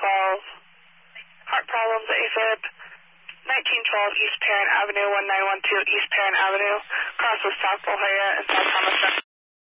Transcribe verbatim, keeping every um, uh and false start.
twelve. Heart problems, AFib. nineteen twelve East Parent Avenue, one nine one two East Parent Avenue. Cross with South La Jolla and South Thomas.